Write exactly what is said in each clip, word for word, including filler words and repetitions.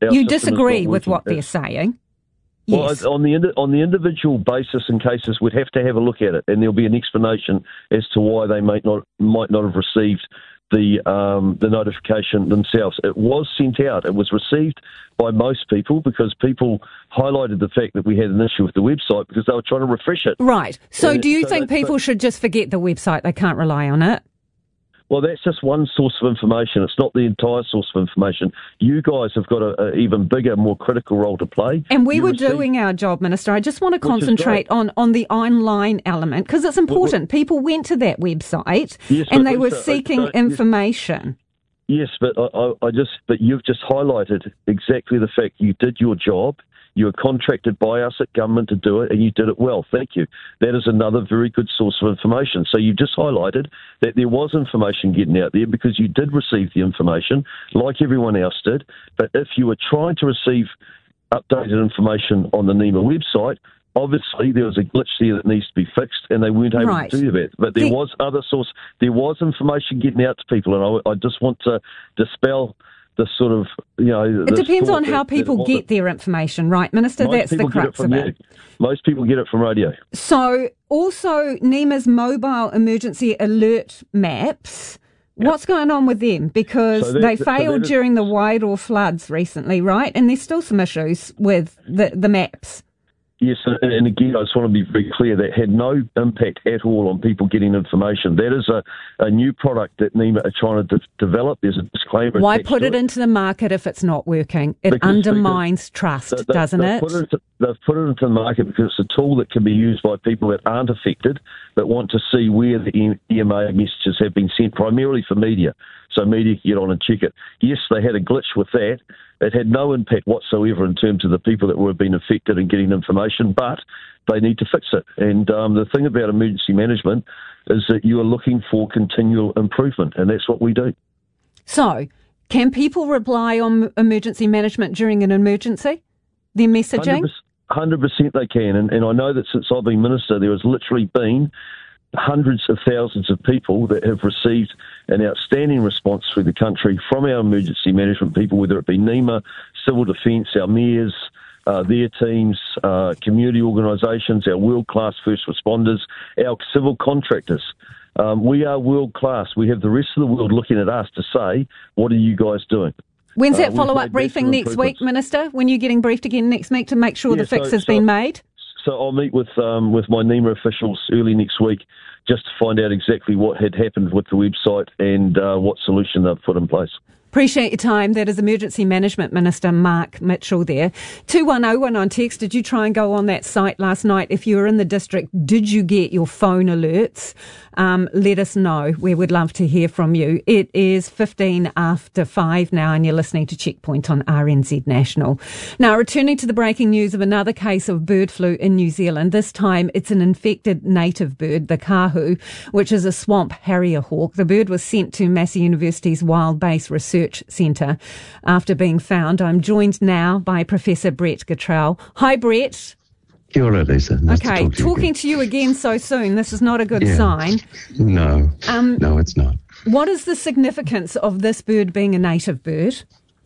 our You system is disagree not with working. what they're It's- saying? Well, Yes. on the indi- on the individual basis and cases, we'd have to have a look at it, and there'll be an explanation as to why they might not might not have received the um, the notification themselves. It was sent out. It was received by most people because people highlighted the fact that we had an issue with the website because they were trying to refresh it. Right. So And do you so think that- people so- should just forget the website? They can't rely on it? Well, that's just one source of information. It's not the entire source of information. You guys have got an even bigger, more critical role to play. And we You were receive- doing our job, Minister. I just want to Which is concentrate great. on, on the online element because it's important. People went to that website Yes, and but they were Lisa, I seeking don't- yes. information. Yes, but I, I, I just but you've just highlighted exactly the fact you did your job. You were contracted by us at government to do it, and you did it well. Thank you. That is another very good source of information. So you've just highlighted that there was information getting out there because you did receive the information, like everyone else did. But if you were trying to receive updated information on the NEMA website, obviously there was a glitch there that needs to be fixed, and they weren't able Right. to do that. But there The- was other source. There was information getting out to people, and I, I just want to dispel the sort of, you know... It depends on how people get their information, right, Minister? Most That's the people get it crux from of it. you. Most people get it from radio. So also NEMA's mobile emergency alert maps, what's going on with them? Because So that- they so failed that is- during the Wairoa floods recently, right? And there's still some issues with the, the maps. Yes, and, and again, I just want to be very clear, that had no impact at all on people getting information. That is a, a new product that NEMA are trying to de- develop. There's a disclaimer. Why attached put to it into the market if it's not working? It Because- undermines trust, They- they- doesn't they've it? Put it into, they've put it into the market because it's a tool that can be used by people that aren't affected, but want to see where the E M A messages have been sent, primarily for media, so media can get on and check it. Yes, they had a glitch with that. It had no impact whatsoever in terms of the people that were being affected and getting information, but they need to fix it. And um, the thing about emergency management is that you are looking for continual improvement, and that's what we do. So, can people rely on emergency management during an emergency? Their messaging? one hundred percent they can. And, and I know that since I've been minister, there has literally been hundreds of thousands of people that have received an outstanding response through the country from our emergency management people, whether it be NEMA, Civil Defence, our mayors, uh, their teams, uh, community organisations, our world-class first responders, our civil contractors. Um, we are world-class. We have the rest of the world looking at us to say, what are you guys doing? When's Uh, that we've follow-up made briefing massive next week, improvements. Minister? When you're getting briefed again next week to make sure Yeah, the fix so- has so- been made? So I'll meet with um, with my NEMA officials early next week just to find out exactly what had happened with the website and uh, what solution they've put in place. Appreciate your time. That is Emergency Management Minister Mark Mitchell there. two one oh one on text. Did you try and go on that site last night? If you were in the district, did you get your phone alerts? Um, let us know. We would love to hear from you. It is fifteen after five now and you're listening to Checkpoint on R N Z National. Now, returning to the breaking news of another case of bird flu in New Zealand. This time it's an infected native bird, the kahu, which is a swamp harrier hawk. The bird was sent to Massey University's Wild Base Research Centre after being found. I'm joined now by Professor Brett Gatrell. Hi, Brett. Kia ora, Lisa. Nice Okay, to talk to talking you to you again so soon. This is not a good Yeah. sign. again. No, Um, no, it's not. What is the significance of this bird being a native bird?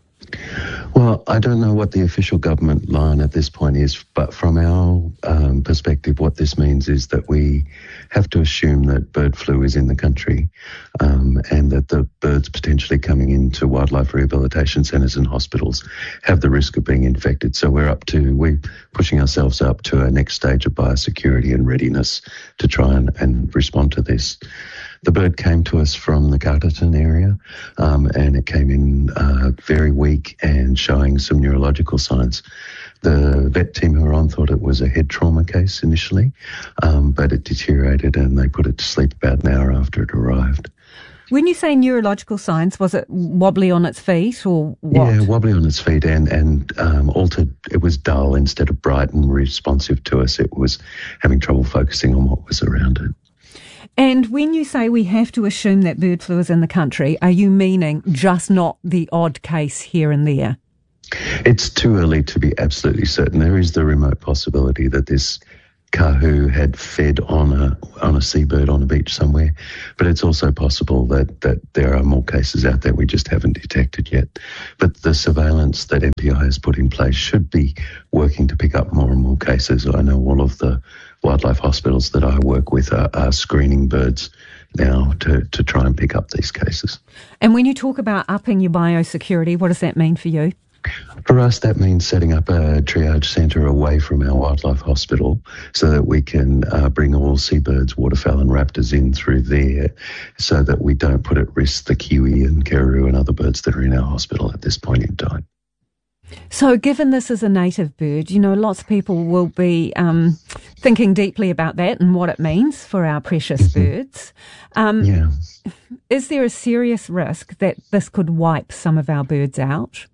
Well, I don't know what the official government line at this point is, but from our um, perspective, what this means is that we have to assume that bird flu is in the country um, and that the birds potentially coming into wildlife rehabilitation centres and hospitals have the risk of being infected. So we're up to, we're pushing ourselves up to a next stage of biosecurity and readiness to try and, and respond to this. The bird came to us from the Carterton area um, and it came in uh, very weak and showing some neurological signs. The vet team who were on thought it was a head trauma case initially, um, but it deteriorated and they put it to sleep about an hour after it arrived. When you say neurological signs, was it wobbly on its feet or what? Yeah, wobbly on its feet and, and um, altered. It was dull instead of bright and responsive to us. It was having trouble focusing on what was around it. And when you say we have to assume that bird flu is in the country, are you meaning just not the odd case here and there? It's too early to be absolutely certain. There is the remote possibility that this kahu had fed on a on a seabird on a beach somewhere. But it's also possible that, that there are more cases out there we just haven't detected yet. But the surveillance that M P I has put in place should be working to pick up more and more cases. I know all of the wildlife hospitals that I work with are, are screening birds now to, to try and pick up these cases. And when you talk about upping your biosecurity, what does that mean for you? For us, that means setting up a triage centre away from our wildlife hospital so that we can uh, bring all seabirds, waterfowl and raptors in through there so that we don't put at risk the kiwi and karoo and other birds that are in our hospital at this point in time. So given this is a native bird, you know, lots of people will be um, thinking deeply about that and what it means for our precious mm-hmm. birds. Um, yeah. Is there a serious risk that this could wipe some of our birds out?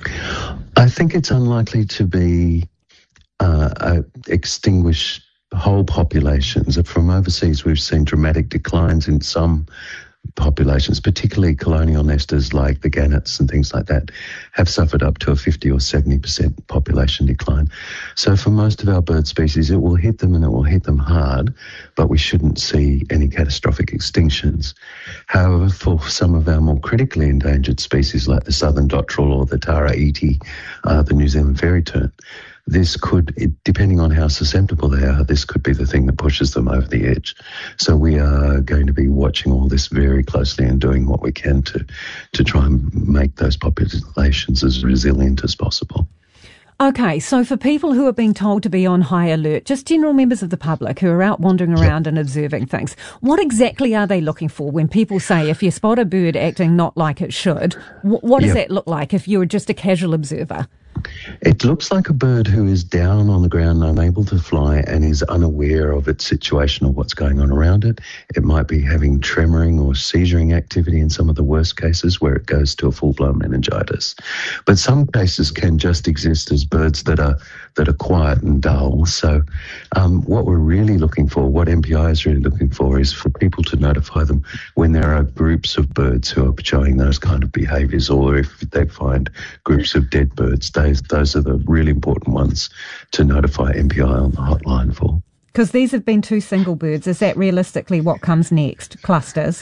I think it's unlikely to be uh, uh, extinguish whole populations. From overseas, we've seen dramatic declines in some populations, particularly colonial nesters like the gannets and things like that, have suffered up to a fifty or seventy percent population decline. So for most of our bird species, it will hit them and it will hit them hard, but we shouldn't see any catastrophic extinctions. However, for some of our more critically endangered species like the southern dotterel or the tara iti, uh, the New Zealand fairy tern, this could, it, depending on how susceptible they are, this could be the thing that pushes them over the edge. So we are going to be watching all this very closely and doing what we can to, to try and make those populations as resilient as possible. Okay, so for people who are being told to be on high alert, just general members of the public who are out wandering around yep. and observing things, what exactly are they looking for when people say if you spot a bird acting not like it should, wh- what does yep. that look like if you're just a casual observer? It looks like a bird who is down on the ground, unable to fly, and is unaware of its situation or what's going on around it. It might be having tremoring or seizuring activity in some of the worst cases where it goes to a full-blown meningitis. But some cases can just exist as birds that are that are quiet and dull. So um, what we're really looking for, what M P I is really looking for, is for people to notify them when there are groups of birds who are showing those kind of behaviours, or if they find groups of dead birds. Those, those are the really important ones to notify M P I on the hotline for. Because these have been two single birds. Is that realistically what comes next? Clusters?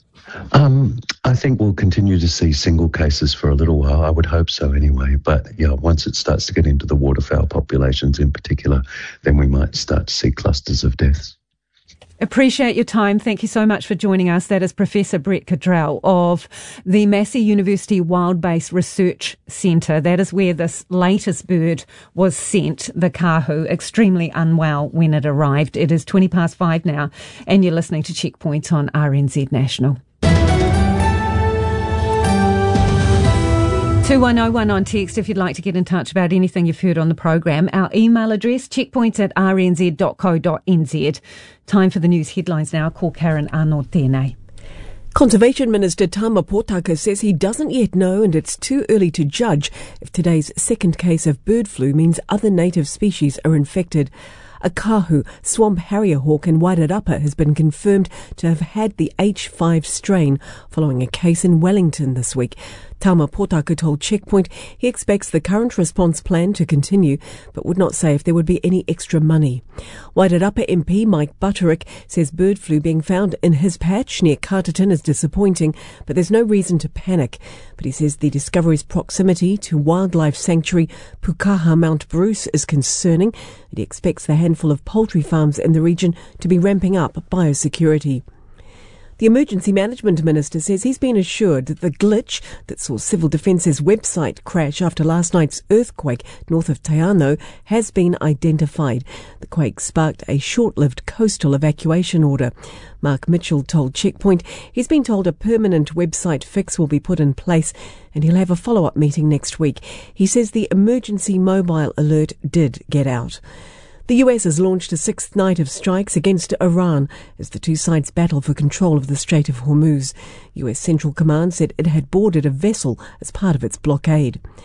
Um, I think we'll continue to see single cases for a little while. I would hope so anyway. But yeah, once it starts to get into the waterfowl populations in particular, then we might start to see clusters of deaths. Appreciate your time. Thank you so much for joining us. That is Professor Brett Cottrell of the Massey University Wild Base Research Centre. That is where this latest bird was sent, the kahu, extremely unwell when it arrived. It is twenty past five now, and you're listening to Checkpoint on R N Z National. two one oh one on text if you'd like to get in touch about anything you've heard on the program. Our email address, checkpoints at r n z dot co dot n z. Time for the news headlines now. Call Karen Arnold tēnei. Conservation Minister Tama Potaka says he doesn't yet know, and it's too early to judge, if today's second case of bird flu means other native species are infected. A kahu, swamp harrier hawk in Wairarapa, has been confirmed to have had the H five strain following a case in Wellington this week. Tama Potaka told Checkpoint he expects the current response plan to continue, but would not say if there would be any extra money. Wairarapa M P Mike Butterick says bird flu being found in his patch near Carterton is disappointing, but there's no reason to panic. But he says the discovery's proximity to wildlife sanctuary Pukaha Mount Bruce is concerning, and he expects the handful of poultry farms in the region to be ramping up biosecurity. The Emergency Management Minister says he's been assured that the glitch that saw Civil Defence's website crash after last night's earthquake north of Te Anau has been identified. The quake sparked a short-lived coastal evacuation order. Mark Mitchell told Checkpoint he's been told a permanent website fix will be put in place and he'll have a follow-up meeting next week. He says the emergency mobile alert did get out. The U S has launched a sixth night of strikes against Iran as the two sides battle for control of the Strait of Hormuz. U S Central Command said it had boarded a vessel as part of its blockade.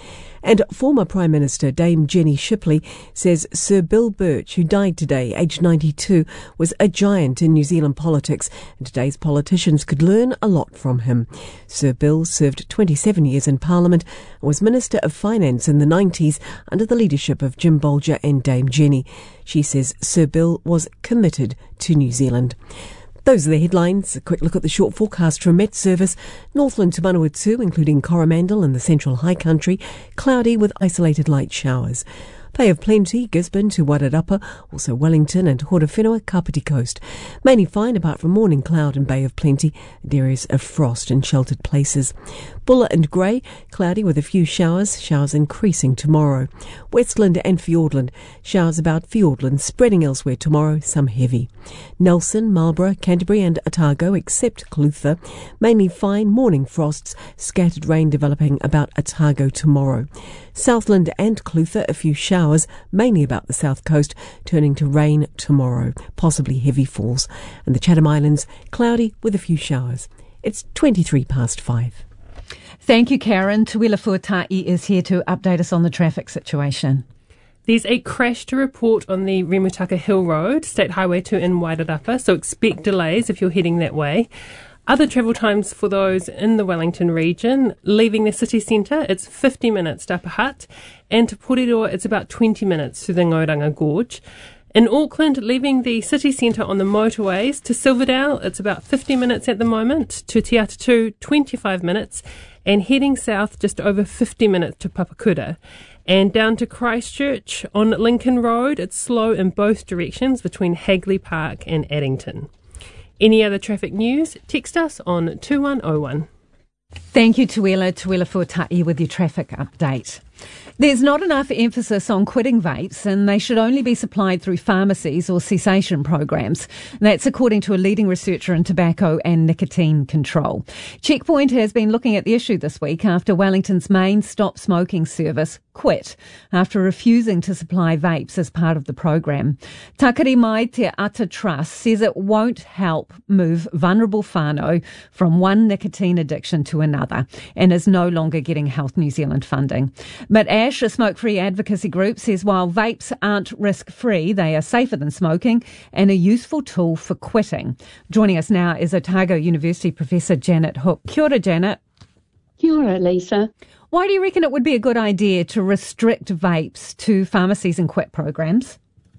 And former Prime Minister Dame Jenny Shipley says Sir Bill Birch, who died today, aged ninety-two, was a giant in New Zealand politics, and today's politicians could learn a lot from him. Sir Bill served twenty-seven years in Parliament and was Minister of Finance in the nineties under the leadership of Jim Bolger and Dame Jenny. She says Sir Bill was committed to New Zealand. Those are the headlines. A quick look at the short forecast from Met Service. Northland to Manawatu, including Coromandel and the Central High Country, cloudy with isolated light showers. Bay of Plenty, Gisborne to Wairarapa, also Wellington and Horowhenua, Kapiti Coast. Mainly fine apart from morning cloud and Bay of Plenty and areas of frost in sheltered places. Buller and Grey, cloudy with a few showers, showers increasing tomorrow. Westland and Fiordland, showers about Fiordland, spreading elsewhere tomorrow, some heavy. Nelson, Marlborough, Canterbury and Otago, except Clutha, mainly fine morning frosts, scattered rain developing about Otago tomorrow. Southland and Clutha, a few showers, mainly about the south coast, turning to rain tomorrow, possibly heavy falls. And the Chatham Islands, cloudy with a few showers. It's twenty-three past five. Thank you, Karen. Tuila Fuatai is here to update us on the traffic situation. There's a crash to report on the Remutaka Hill Road, State Highway two in Wairarapa, so expect delays if you're heading that way. Other travel times for those in the Wellington region, leaving the city centre, it's fifty minutes to Upper Hutt, and to Porirua, it's about twenty minutes to the Ngauranga Gorge. In Auckland, leaving the city centre on the motorways to Silverdale, it's about fifty minutes at the moment, to Te Atatū, twenty-five minutes, and heading south just over fifty minutes to Papakura. And down to Christchurch on Lincoln Road, it's slow in both directions between Hagley Park and Addington. Any other traffic news, text us on two one oh one. Thank you, Tuila. Tuila Fuatai with your traffic update. There's not enough emphasis on quitting vapes, and they should only be supplied through pharmacies or cessation programs. That's according to a leading researcher in tobacco and nicotine control. Checkpoint has been looking at the issue this week after Wellington's main stop smoking service quit after refusing to supply vapes as part of the program. Takari Mai Te Ata Trust says it won't help move vulnerable whānau from one nicotine addiction to another and is no longer getting Health New Zealand funding. But Ash, a smoke-free advocacy group, says while vapes aren't risk-free, they are safer than smoking and a useful tool for quitting. Joining us now is Otago University Professor Janet Hook. Kia ora, Janet. Kia ora, Lisa. Why do you reckon it would be a good idea to restrict vapes to pharmacies and quit programs?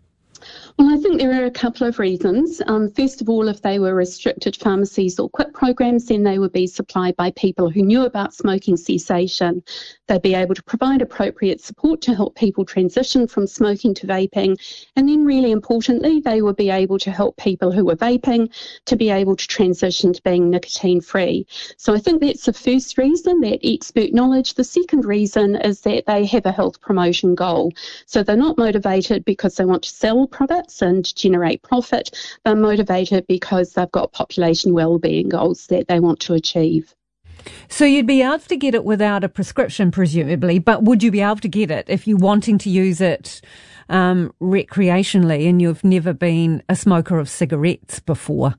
Well, I think there are a couple of reasons. Um, first of all, if they were restricted pharmacies or quit programs, then they would be supplied by people who knew about smoking cessation. They'd be able to provide appropriate support to help people transition from smoking to vaping. And then really importantly, they would be able to help people who are vaping to be able to transition to being nicotine free. So I think that's the first reason, that expert knowledge. The second reason is that they have a health promotion goal. So they're not motivated because they want to sell products and generate profit. They're motivated because they've got population wellbeing goals that they want to achieve. So you'd be able to get it without a prescription, presumably, but would you be able to get it if you're wanting to use it um, recreationally and you've never been a smoker of cigarettes before?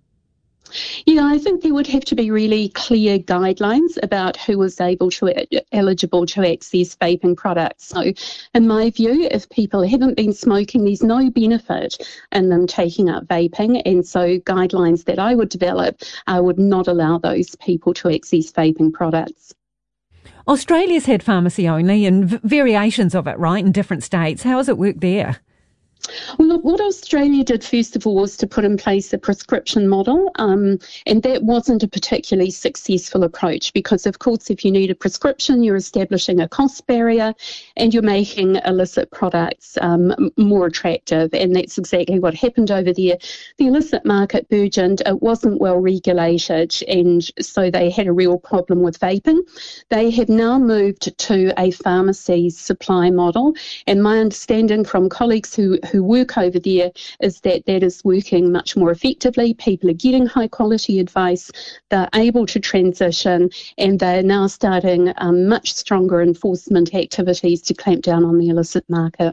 Yeah, I think there would have to be really clear guidelines about who was able to eligible to access vaping products. So in my view, if people haven't been smoking, there's no benefit in them taking up vaping. And so guidelines that I would develop uh, would not allow those people to access vaping products. Australia's had pharmacy only and v- variations of it, right, in different states. How has it worked there? Well, look, what Australia did first of all was to put in place a prescription model, um, and that wasn't a particularly successful approach because, of course, if you need a prescription, you're establishing a cost barrier and you're making illicit products um, more attractive, and that's exactly what happened over there. The illicit market burgeoned, it wasn't well regulated, and so they had a real problem with vaping. They have now moved to a pharmacy supply model, and my understanding from colleagues who who work over there is that that is working much more effectively. People are getting high quality advice, they're able to transition, and they're now starting um, much stronger enforcement activities to clamp down on the illicit market.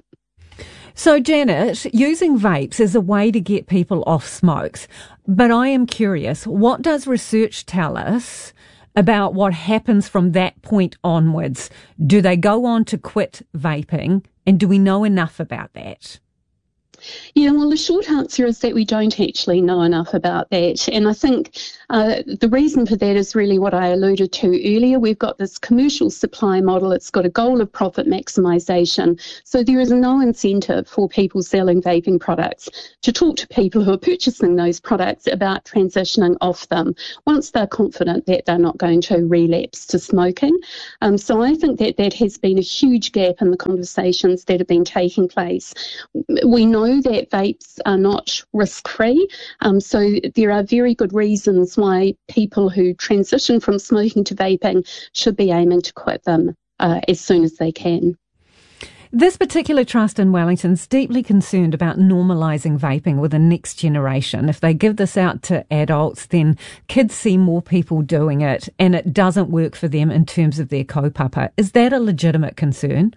So, Janet, using vapes is a way to get people off smokes, but I am curious, what does research tell us about what happens from that point onwards? Do they go on to quit vaping? And do we know enough about that? Yeah, well, the short answer is that we don't actually know enough about that. And I think uh, the reason for that is really what I alluded to earlier. We've got this commercial supply model. It's got a goal of profit maximisation. So there is no incentive for people selling vaping products to talk to people who are purchasing those products about transitioning off them once they're confident that they're not going to relapse to smoking. Um, so I think that that has been a huge gap in the conversations that have been taking place. We know that vapes are not risk-free, um, so there are very good reasons why people who transition from smoking to vaping should be aiming to quit them uh, as soon as they can. This particular trust in Wellington is deeply concerned about normalising vaping with the next generation. If they give this out to adults, then kids see more people doing it and it doesn't work for them in terms of their kaupapa. Is that a legitimate concern?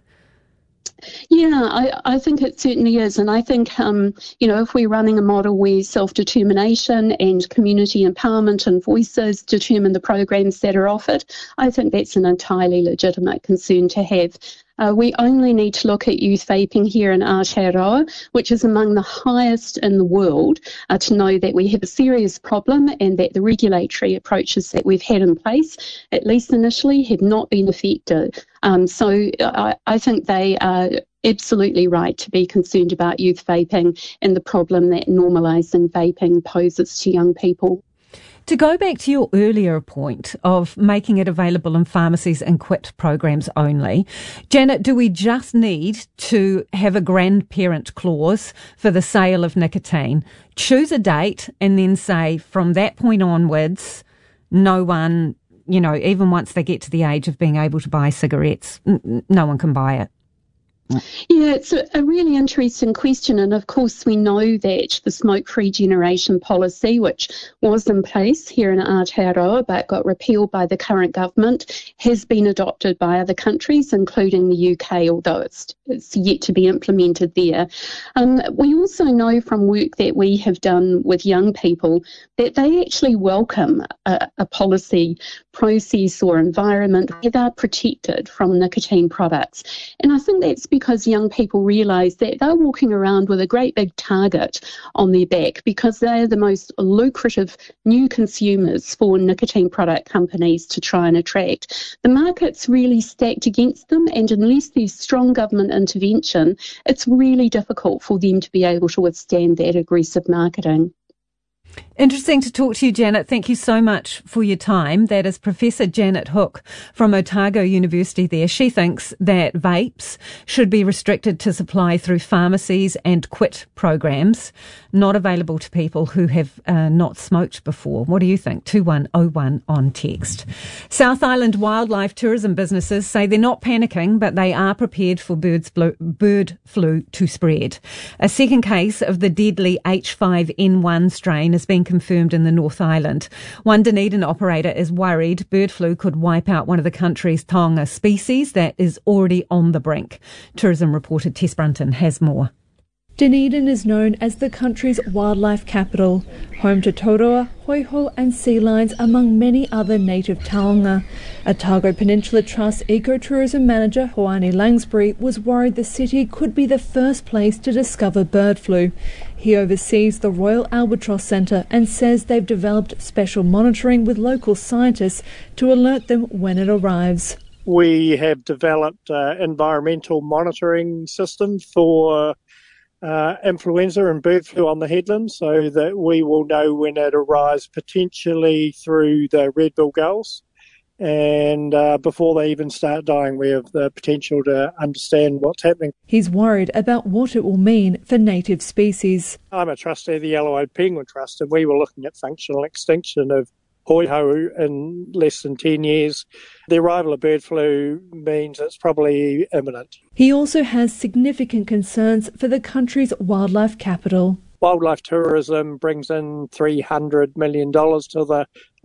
Yeah, I, I think it certainly is. And I think, um, you know, if we're running a model where self-determination and community empowerment and voices determine the programs that are offered, I think that's an entirely legitimate concern to have. Uh, we only need to look at youth vaping here in Aotearoa, which is among the highest in the world, uh, to know that we have a serious problem and that the regulatory approaches that we've had in place, at least initially, have not been effective. Um, so I, I think they are absolutely right to be concerned about youth vaping and the problem that normalising vaping poses to young people. To go back to your earlier point of making it available in pharmacies and quit programs only, Janet, do we just need to have a grandparent clause for the sale of nicotine? Choose a date and then say from that point onwards, no one, you know, even once they get to the age of being able to buy cigarettes, n- no one can buy it. Yeah, it's a, a really interesting question. And of course, we know that the smoke-free generation policy, which was in place here in Aotearoa but got repealed by the current government, has been adopted by other countries, including the U K, although it's, it's yet to be implemented there. Um, we also know from work that we have done with young people that they actually welcome a, a policy process or environment where they're protected from nicotine products. And I think that's because young people realise that they're walking around with a great big target on their back because they're the most lucrative new consumers for nicotine product companies to try and attract. The market's really stacked against them, and unless there's strong government intervention, it's really difficult for them to be able to withstand that aggressive marketing. Interesting to talk to you, Janet. Thank you so much for your time. That is Professor Janet Hook from Otago University there. She thinks that vapes should be restricted to supply through pharmacies and quit programs, not available to people who have uh, not smoked before. What do you think? two one oh one on text. South Island wildlife tourism businesses say they're not panicking, but they are prepared for birds flu, bird flu to spread. A second case of the deadly H five N one strain has been confirmed in the North Island. One Dunedin operator is worried bird flu could wipe out one of the country's taonga species that is already on the brink. Tourism reporter Tess Brunton has more. Dunedin is known as the country's wildlife capital, home to tauroa, hoiho and sea lions among many other native taonga. Otago Peninsula Trust ecotourism manager Hoani Langsbury was worried the city could be the first place to discover bird flu. He oversees the Royal Albatross Centre and says they've developed special monitoring with local scientists to alert them when it arrives. We have developed an environmental monitoring system for Uh, influenza and bird flu on the headlands so that we will know when it arrives, potentially through the red-billed gulls. And uh, before they even start dying, we have the potential to understand what's happening. He's worried about what it will mean for native species. I'm a trustee of the Yellow-eyed Penguin Trust, and we were looking at functional extinction of hoiho in less than ten years. The arrival of bird flu means it's probably imminent. He also has significant concerns for the country's wildlife capital. Wildlife tourism brings in three hundred million dollars to the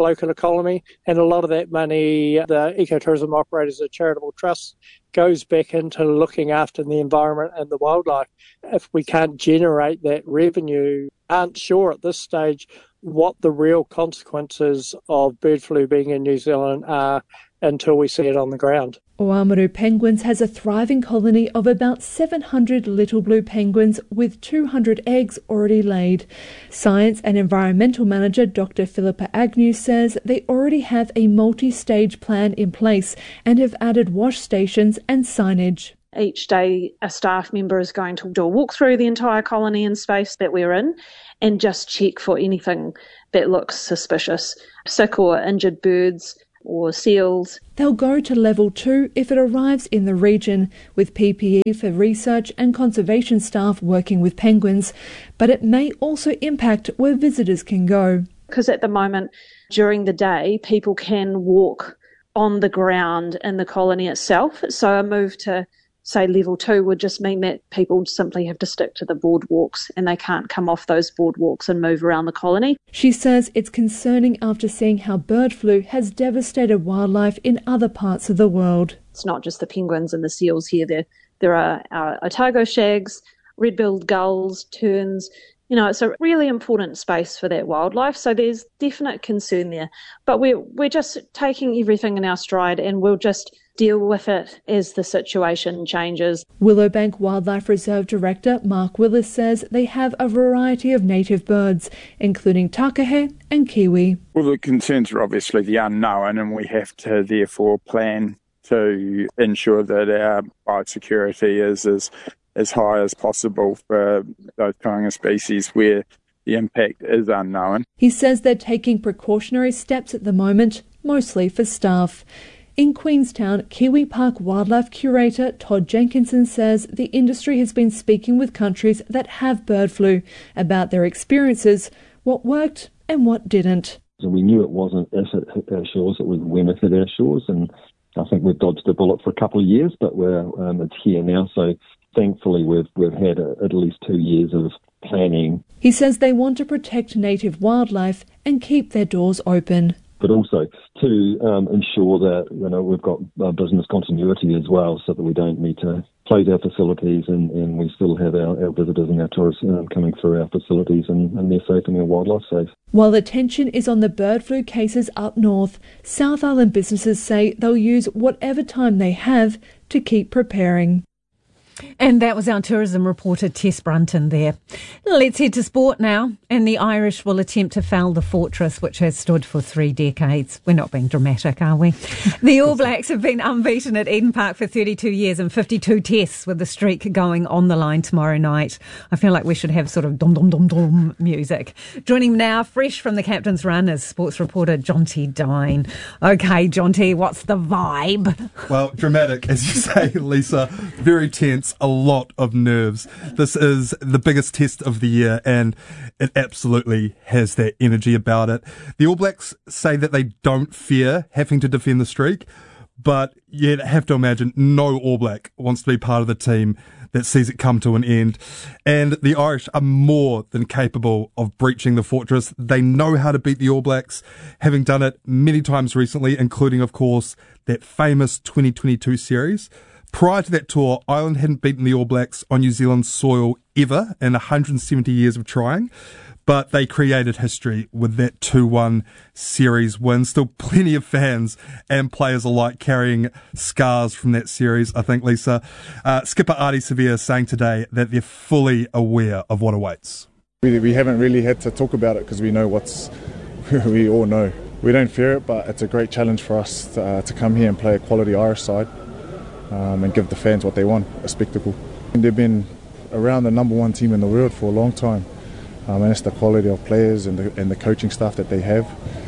local economy, and a lot of that money, the ecotourism operators of charitable trusts, goes back into looking after the environment and the wildlife. If we can't generate that revenue, aren't sure at this stage what the real consequences of bird flu being in New Zealand are until we see it on the ground. Oamaru Penguins has a thriving colony of about seven hundred little blue penguins with two hundred eggs already laid. Science and Environmental Manager Doctor Philippa Agnew says they already have a multi-stage plan in place and have added wash stations and signage. Each day a staff member is going to do a walk through the entire colony and space that we're in and just check for anything that looks suspicious, sick or injured birds or seals. They'll go to level two if it arrives in the region, with P P E for research and conservation staff working with penguins, but it may also impact where visitors can go. Because at the moment, during the day, people can walk on the ground in the colony itself, so a move to say level two would just mean that people simply have to stick to the boardwalks and they can't come off those boardwalks and move around the colony. She says it's concerning after seeing how bird flu has devastated wildlife in other parts of the world. It's not just the penguins and the seals here. There, there are our otago shags, red-billed gulls, terns. You know, it's a really important space for that wildlife, so there's definite concern there. But we're, we're just taking everything in our stride and we'll just deal with it as the situation changes. Willowbank Wildlife Reserve Director Mark Willis says they have a variety of native birds, including takahe and kiwi. Well, the concerns are obviously the unknown, and we have to therefore plan to ensure that our biosecurity is as, as high as possible for those taonga species where the impact is unknown. He says they're taking precautionary steps at the moment, mostly for staff. In Queenstown, Kiwi Park Wildlife Curator Todd Jenkinson says the industry has been speaking with countries that have bird flu about their experiences, what worked and what didn't. So we knew it wasn't if it hit our shores, it was when it hit our shores, and I think we've dodged a bullet for a couple of years, but we're um, it's here now, so thankfully we've, we've had a, at least two years of planning. He says they want to protect native wildlife and keep their doors open. But also to um, ensure that, you know, we've got uh, business continuity as well, so that we don't need to close our facilities and, and we still have our, our visitors and our tourists um, coming through our facilities and, and they're safe and our wildlife safe. While the attention is on the bird flu cases up north, South Island businesses say they'll use whatever time they have to keep preparing. And that was our tourism reporter Tess Brunton there. Let's head to sport now. And the Irish will attempt to foul the fortress which has stood for three decades. We're not being dramatic, are we? The All Blacks have been unbeaten at Eden Park for thirty-two years and fifty-two tests, with the streak going on the line tomorrow night. I feel like we should have sort of dum dum dum dum music. Joining now, fresh from the captain's run, is sports reporter Jonty Dine. Okay, Jonty, what's the vibe? Well, dramatic, as you say, Lisa. Very tense. A lot of nerves. This is the biggest test of the year and it absolutely has that energy about it. The All Blacks say that they don't fear having to defend the streak, but you'd have to imagine no All Black wants to be part of the team that sees it come to an end. And the Irish are more than capable of breaching the fortress. They know how to beat the All Blacks, having done it many times recently, including, of course, that famous twenty twenty-two series. Prior to that tour, Ireland hadn't beaten the All Blacks on New Zealand's soil ever in one hundred seventy years of trying, but they created history with that two one series win. Still plenty of fans and players alike carrying scars from that series, I think, Lisa. Uh, skipper Ardie Savea saying today that they're fully aware of what awaits. We, we haven't really had to talk about it because we know what's, we all know. We don't fear it, but it's a great challenge for us to, uh, to come here and play a quality Irish side. Um, and give the fans what they want, a spectacle. And they've been around the number one team in the world for a long time, um, and it's the quality of players and the, and the coaching staff that they have.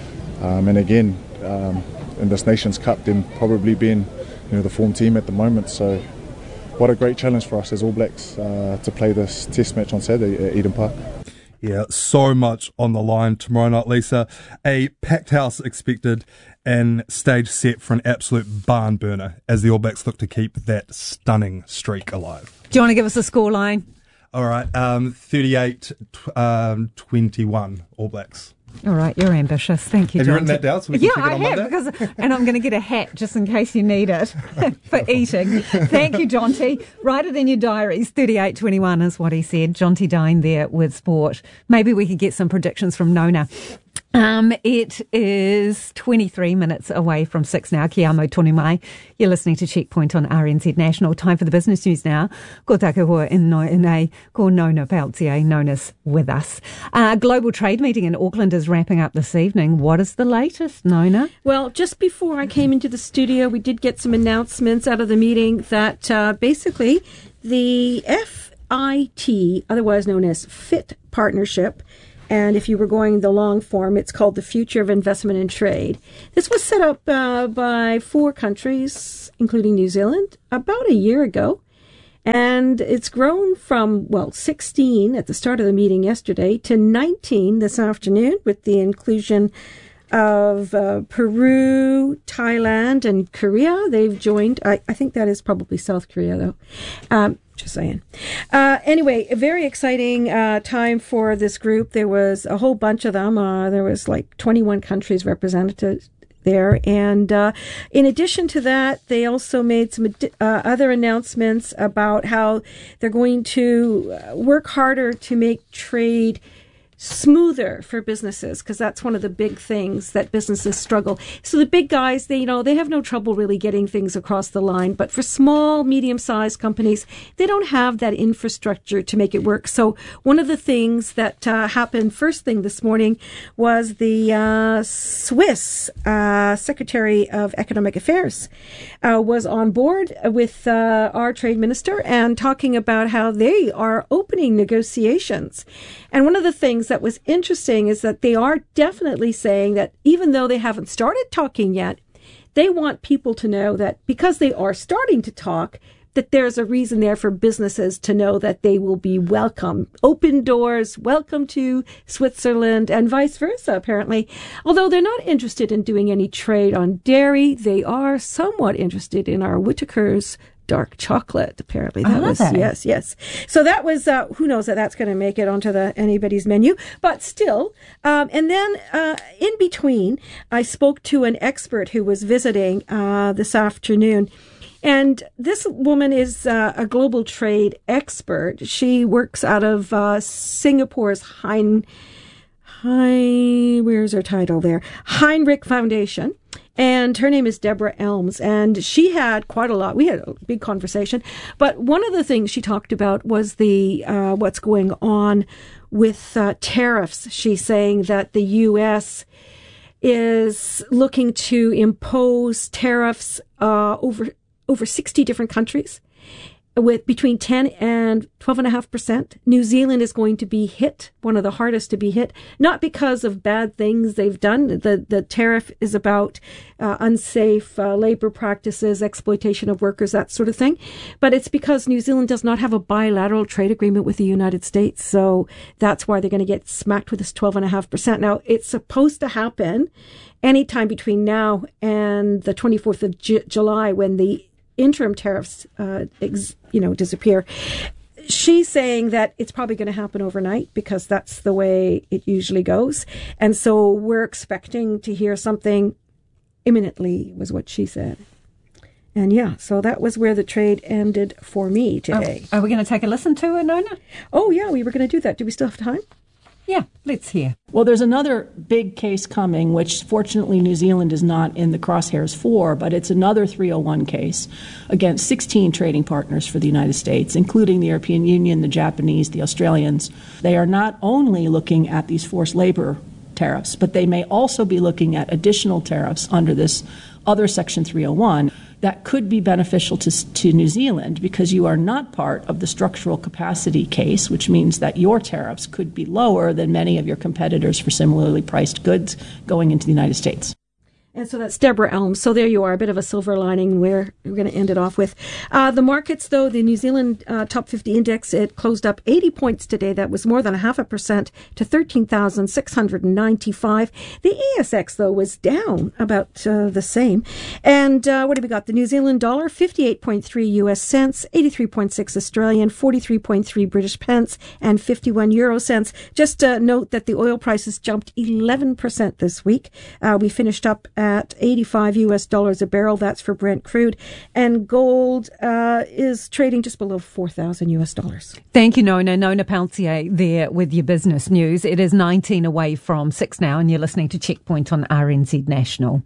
Um, and again, um, in this Nations Cup, them probably being, you know, the form team at the moment. So, what a great challenge for us as All Blacks uh, to play this Test match on Saturday at Eden Park. Yeah, so much on the line tomorrow night, Lisa. A packed house expected and stage set for an absolute barn burner as the All Blacks look to keep that stunning streak alive. Do you want to give us a scoreline? All right, um, thirty-eight twenty-one All Blacks. All right, you're ambitious. Thank you, Have John. you written that down so we can yeah, check it on I have, Monday? because, and I'm going to get a hat just in case you need it for eating. Thank you, Jonty. Write it in your diaries. thirty-eight twenty-one is what he said. Jonty Dine there with sport. Maybe we could get some predictions from Nona. Um, it is twenty-three minutes away from six now. Ki amo tonu mai. You're listening to Checkpoint on R N Z National. Time for the business news now. Ko taka hoa ino nei, ko Nona Pelletier. Nona's with us. Uh, global trade meeting in Auckland is wrapping up this evening. What is the latest, Nona? Well, just before I came into the studio, we did get some announcements out of the meeting that uh, basically the F I T, otherwise known as FIT Partnership, and if you were going the long form, it's called the Future of Investment and Trade. This was set up uh, by four countries, including New Zealand, about a year ago. And it's grown from, well, sixteen at the start of the meeting yesterday to nineteen this afternoon, with the inclusion of uh, Peru, Thailand, and Korea. They've joined. I, I think that is probably South Korea, though. Um, just saying. Uh, anyway, a very exciting uh, time for this group. There was a whole bunch of them. Uh, there was like twenty-one countries represented there. And uh, in addition to that, they also made some uh, other announcements about how they're going to work harder to make trade smoother for businesses, because that's one of the big things that businesses struggle. So the big guys, they, you know, they have no trouble really getting things across the line. But for small, medium-sized companies, they don't have that infrastructure to make it work. So one of the things that uh, happened first thing this morning was the uh, Swiss uh, Secretary of Economic Affairs uh, was on board with uh, our trade minister and talking about how they are opening negotiations. And one of the things that was interesting is that they are definitely saying that even though they haven't started talking yet, they want people to know that because they are starting to talk, that there's a reason there for businesses to know that they will be welcome. Open doors, welcome to Switzerland, and vice versa, apparently. Although they're not interested in doing any trade on dairy, they are somewhat interested in our Whittaker's dark chocolate, apparently. That oh, was, they? yes, yes. So that was, uh, who knows that that's going to make it onto the anybody's menu, but still. Um, and then, uh, in between, I spoke to an expert who was visiting, uh, this afternoon. And this woman is uh, a global trade expert. She works out of, uh, Singapore's Hein, Hein, where's her title there? Heinrich Foundation. And her name is Deborah Elms, and she had quite a lot. We had a big conversation, but one of the things she talked about was the uh, what's going on with uh, tariffs. She's saying that the U S is looking to impose tariffs uh, over over sixty different countries, with between ten and twelve and a half percent. New Zealand is going to be hit, one of the hardest to be hit, not because of bad things they've done. The, the tariff is about uh, unsafe uh, labor practices, exploitation of workers, that sort of thing. But it's because New Zealand does not have a bilateral trade agreement with the United States. So that's why they're going to get smacked with this twelve and a half percent. Now, it's supposed to happen anytime between now and the twenty-fourth of J- July when the interim tariffs, uh, ex, you know, disappear. She's saying that it's probably going to happen overnight because that's the way it usually goes. And so we're expecting to hear something imminently, was what she said. And yeah, so that was where the trade ended for me today. Oh, are we going to take a listen to her, Nona? Oh, yeah, we were going to do that. Do we still have time? Yeah, let's hear. Well, there's another big case coming, which fortunately New Zealand is not in the crosshairs for, but it's another three oh one case against sixteen trading partners for the United States, including the European Union, the Japanese, the Australians. They are not only looking at these forced labor tariffs, but they may also be looking at additional tariffs under this other Section three oh one that could be beneficial to, to New Zealand because you are not part of the structural capacity case, which means that your tariffs could be lower than many of your competitors for similarly priced goods going into the United States. And so that's Deborah Elms. So there you are, a bit of a silver lining where we're going to end it off with. Uh, the markets, though, the New Zealand uh, Top fifty Index, it closed up eighty points today. That was more than a half a percent to thirteen thousand six hundred ninety-five. The A S X, though, was down about uh, the same. And uh, what have we got? The New Zealand dollar, fifty-eight point three U S cents, eighty-three point six Australian, forty-three point three British pence, and fifty-one euro cents. Just uh, note that the oil prices jumped eleven percent this week. Uh, we finished up at eighty-five U S dollars a barrel. That's for Brent crude. And gold uh, is trading just below four thousand U S dollars. Thank you, Nona. Nona Peltier there with your business news. It is nineteen away from six now, and you're listening to Checkpoint on R N Z National.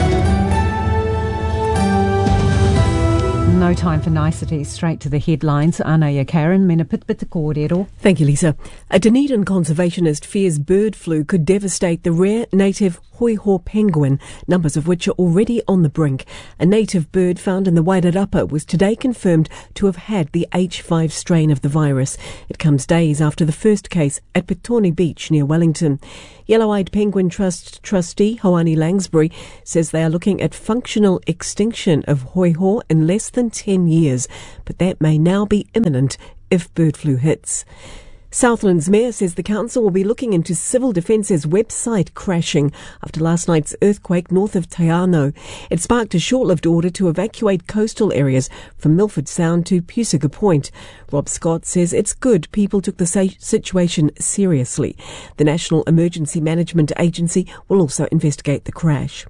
No time for niceties, straight to the headlines. Anaya Karen, mena pitpita kōrero. Thank you, Lisa. A Dunedin conservationist fears bird flu could devastate the rare native hoiho penguin, numbers of which are already on the brink. A native bird found in the Wairarapa was today confirmed to have had the H five strain of the virus. It comes days after the first case at Petone Beach near Wellington. Yellow-Eyed Penguin Trust trustee Hoani Langsbury says they are looking at functional extinction of hoiho in less than ten years, but that may now be imminent if bird flu hits. Southland's mayor says the council will be looking into Civil Defence's website crashing after last night's earthquake north of Taiano. It sparked a short-lived order to evacuate coastal areas from Milford Sound to Pusaga Point. Rob Scott says it's good people took the situation seriously. The National Emergency Management Agency will also investigate the crash.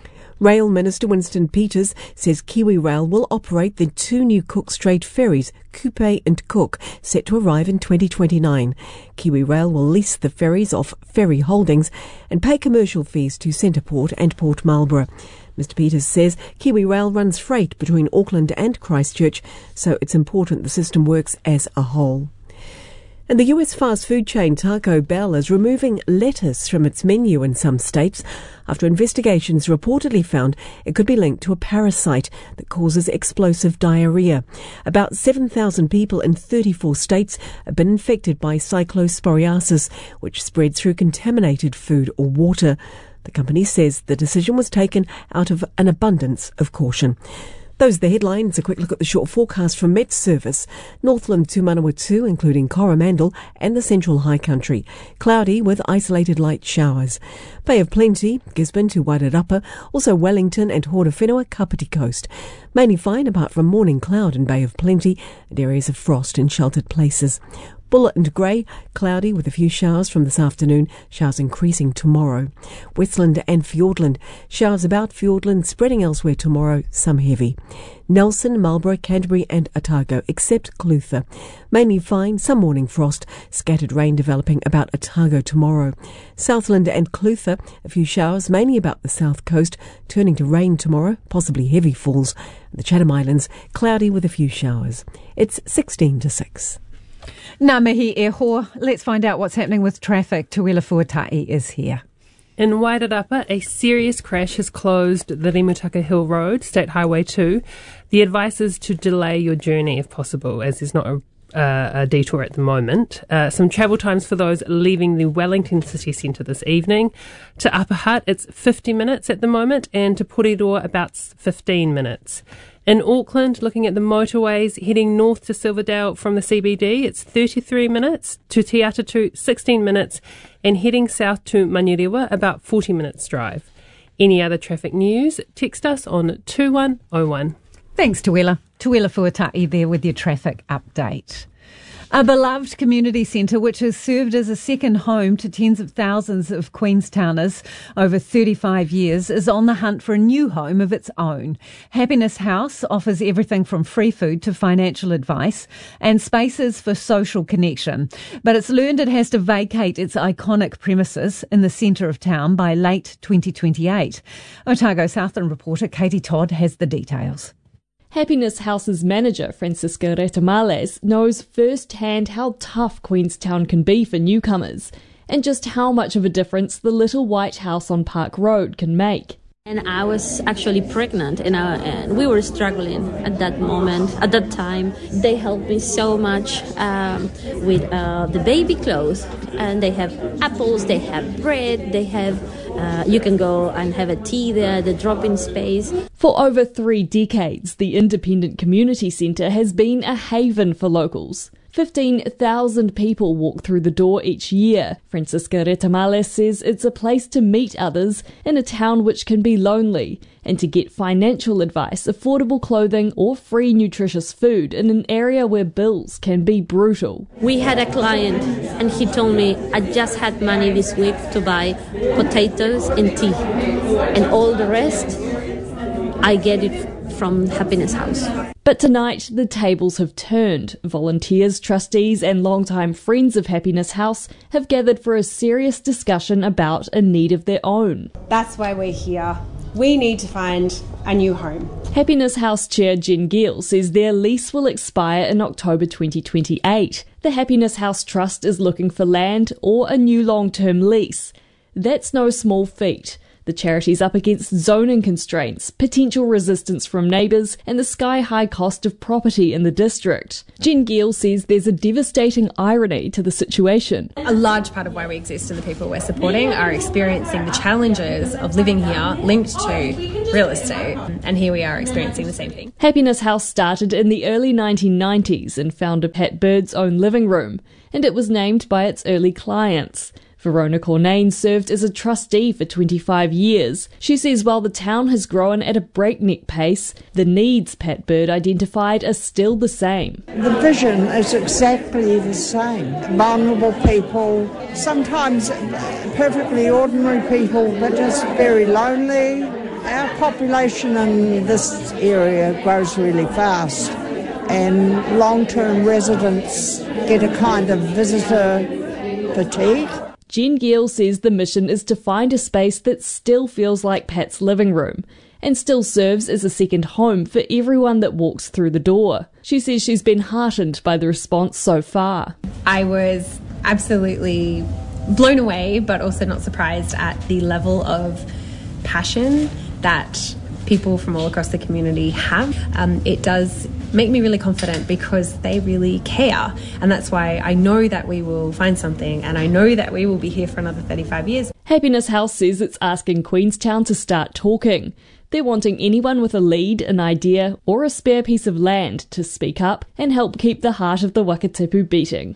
Rail Minister Winston Peters says KiwiRail will operate the two new Cook Strait ferries, Kupe and Cook, set to arrive in twenty twenty-nine. KiwiRail will lease the ferries off Ferry Holdings and pay commercial fees to Centreport and Port Marlborough. Mister Peters says KiwiRail runs freight between Auckland and Christchurch, so it's important the system works as a whole. And the U S fast food chain Taco Bell is removing lettuce from its menu in some states after investigations reportedly found it could be linked to a parasite that causes explosive diarrhea. About seven thousand people in thirty-four states have been infected by cyclosporiasis, which spread through contaminated food or water. The company says the decision was taken out of an abundance of caution. Those are the headlines. A quick look at the short forecast from Met Service. Northland to Manawatu, including Coromandel and the Central High Country. Cloudy with isolated light showers. Bay of Plenty, Gisborne to Wairarapa, also Wellington and Horowhenua, Kapiti Coast. Mainly fine apart from morning cloud in Bay of Plenty and areas of frost in sheltered places. Bullet and Grey, cloudy with a few showers from this afternoon, showers increasing tomorrow. Westland and Fiordland, showers about Fiordland, spreading elsewhere tomorrow, some heavy. Nelson, Marlborough, Canterbury and Otago, except Clutha. Mainly fine, some morning frost, scattered rain developing about Otago tomorrow. Southland and Clutha, a few showers, mainly about the south coast, turning to rain tomorrow, possibly heavy falls. The Chatham Islands, cloudy with a few showers. It's sixteen to six. Ngā mihi e hoa. Let's find out what's happening with traffic. Tuila Fuatai is here. In Wairarapa, a serious crash has closed the Rimutaka Hill Road, State Highway two. The advice is to delay your journey if possible, as there's not a, uh, a detour at the moment. Uh, some travel times for those leaving the Wellington city centre this evening. To Upper Hutt, it's fifty minutes at the moment, and to Porirua, about fifteen minutes. In Auckland, looking at the motorways, heading north to Silverdale from the C B D, it's thirty-three minutes, to Te Atatu, sixteen minutes, and heading south to Manurewa, about forty minutes drive. Any other traffic news, text us on two one oh one. Thanks, Tuila. Tuila Fuatai there with your traffic update. A beloved community centre which has served as a second home to tens of thousands of Queenstowners over thirty-five years is on the hunt for a new home of its own. Happiness House offers everything from free food to financial advice and spaces for social connection. But it's learned it has to vacate its iconic premises in the centre of town by late twenty twenty-eight. Otago Southland reporter Katie Todd has the details. Happiness House's manager, Francisca Retamales, knows firsthand how tough Queenstown can be for newcomers and just how much of a difference the little white house on Park Road can make. And I was actually pregnant, and, I, and we were struggling at that moment, at that time. They helped me so much um, with uh, the baby clothes. And they have apples, they have bread, they have, uh, you can go and have a tea there, the drop-in space. For over three decades, the Independent Community Centre has been a haven for locals. fifteen thousand people walk through the door each year. Francisca Retamales says it's a place to meet others in a town which can be lonely, and to get financial advice, affordable clothing or free nutritious food in an area where bills can be brutal. We had a client and he told me, I just had money this week to buy potatoes and tea, and all the rest I get it from Happiness House. But tonight, the tables have turned. Volunteers, trustees and longtime friends of Happiness House have gathered for a serious discussion about a need of their own. That's why we're here. We need to find a new home. Happiness House Chair Jen Gill says their lease will expire in October twenty twenty-eight. The Happiness House Trust is looking for land or a new long-term lease. That's no small feat. The charity's up against zoning constraints, potential resistance from neighbours and the sky-high cost of property in the district. Jen Gill says there's a devastating irony to the situation. A large part of why we exist and the people we're supporting are experiencing the challenges of living here linked to real estate, and here we are experiencing the same thing. Happiness House started in the early nineteen nineties and founder Pat Bird's own living room, and it was named by its early clients. Verona Cornain served as a trustee for twenty-five years. She says while the town has grown at a breakneck pace, the needs Pat Bird identified are still the same. The vision is exactly the same. Vulnerable people, sometimes perfectly ordinary people, but just very lonely. Our population in this area grows really fast, and long-term residents get a kind of visitor fatigue. Jen Gill says the mission is to find a space that still feels like Pat's living room and still serves as a second home for everyone that walks through the door. She says she's been heartened by the response so far. I was absolutely blown away, but also not surprised at the level of passion that people from all across the community have. Um, it does make me really confident because they really care, and that's why I know that we will find something, and I know that we will be here for another thirty-five years. Happiness House says it's asking Queenstown to start talking. They're wanting anyone with a lead, an idea or a spare piece of land to speak up and help keep the heart of the Wakatipu beating.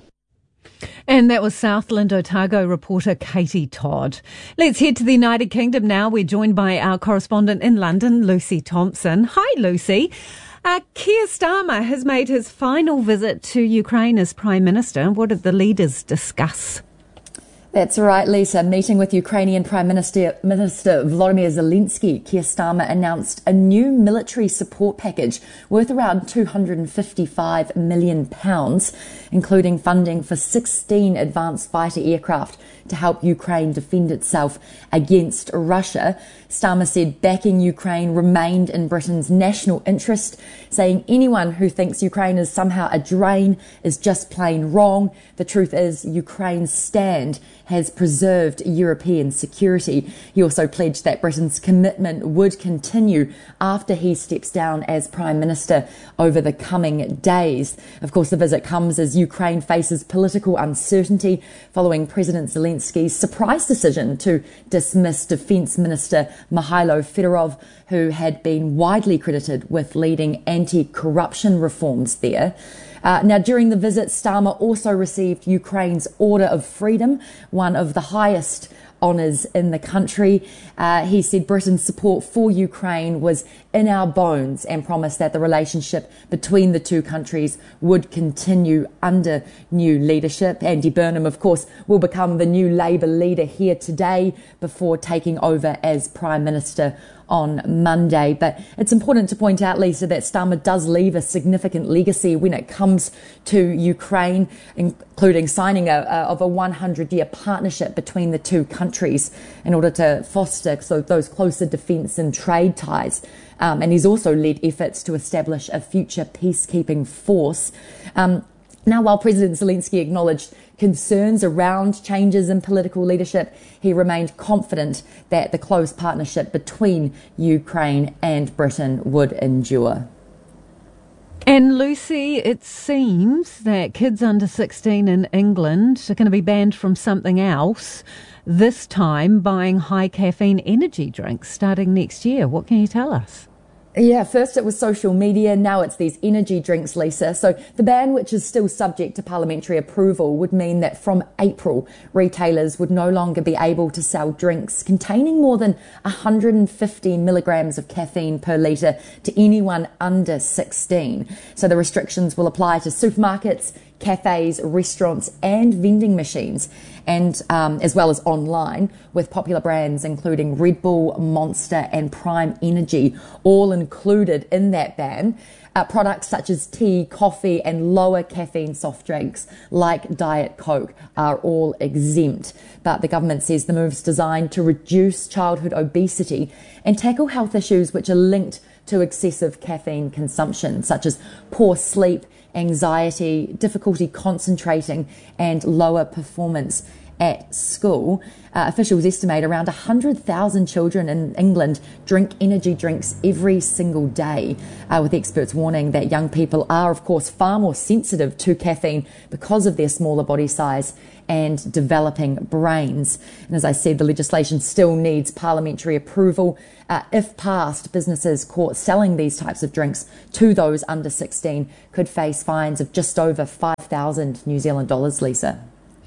And that was Southland Otago reporter Katie Todd. Let's head to the United Kingdom now. We're joined by our correspondent in London, Lucy Thompson. Hi, Lucy. Uh, Keir Starmer has made his final visit to Ukraine as Prime Minister. What did the leaders discuss? That's right, Lisa. Meeting with Ukrainian Prime Minister, Minister Volodymyr Zelensky, Keir Starmer announced a new military support package worth around two hundred fifty-five million pounds, including funding for sixteen advanced fighter aircraft to help Ukraine defend itself against Russia. Starmer said backing Ukraine remained in Britain's national interest, saying anyone who thinks Ukraine is somehow a drain is just plain wrong. The truth is Ukraine's stand has preserved European security. He also pledged that Britain's commitment would continue after he steps down as Prime Minister over the coming days. Of course, the visit comes as Ukraine faces political uncertainty following President Zelensky's surprise decision to dismiss Defence Minister Mikhailo Fedorov, who had been widely credited with leading anti-corruption reforms there. Uh, now, during the visit, Starmer also received Ukraine's Order of Freedom, one of the highest honours in the country. Uh, he said Britain's support for Ukraine was in our bones and promised that the relationship between the two countries would continue under new leadership. Andy Burnham, of course, will become the new Labour leader here today before taking over as Prime Minister on Monday. But it's important to point out, Lisa, that Starmer does leave a significant legacy when it comes to Ukraine, including signing a, a, of a one hundred year partnership between the two countries in order to foster so those closer defence and trade ties. Um, and he's also led efforts to establish a future peacekeeping force. Um, Now, while President Zelensky acknowledged concerns around changes in political leadership, he remained confident that the close partnership between Ukraine and Britain would endure. And Lucy, it seems that kids under sixteen in England are going to be banned from something else, this time buying high caffeine energy drinks starting next year. What can you tell us? Yeah, first it was social media, now it's these energy drinks, Lisa. So the ban, which is still subject to parliamentary approval, would mean that from April, retailers would no longer be able to sell drinks containing more than one hundred fifty milligrams of caffeine per litre to anyone under sixteen. So the restrictions will apply to supermarkets, cafes, restaurants and vending machines, and um, as well as online, with popular brands including Red Bull, Monster and Prime Energy all included in that ban. Uh, products such as tea, coffee and lower caffeine soft drinks like Diet Coke are all exempt. But the government says the move's designed to reduce childhood obesity and tackle health issues which are linked to excessive caffeine consumption, such as poor sleep, anxiety, difficulty concentrating and lower performance at school. Uh, officials estimate around one hundred thousand children in England drink energy drinks every single day, uh, with experts warning that young people are, of course, far more sensitive to caffeine because of their smaller body size and developing brains. And as I said, the legislation still needs parliamentary approval. Uh, if passed, businesses caught selling these types of drinks to those under sixteen could face fines of just over five thousand New Zealand dollars, Lisa.